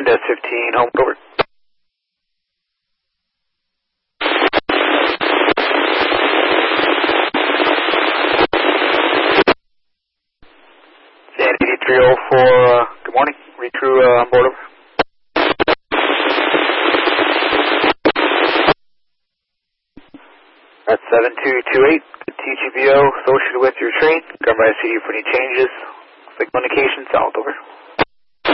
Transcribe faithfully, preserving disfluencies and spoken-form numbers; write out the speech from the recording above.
N S fifteen, home, over. San eighty-three oh four, uh, good morning. Read through uh, on board, over. That's seven two two eight, T G P O associated with your train. Come by to see you for any changes. Signal indication south, over.